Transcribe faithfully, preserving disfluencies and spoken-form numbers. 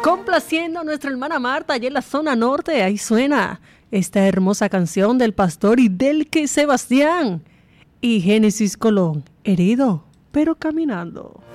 Complaciendo a nuestra hermana Marta allá en la zona norte, ahí suena esta hermosa canción del Pastor y del que Sebastián y Génesis Colón, herido pero caminando.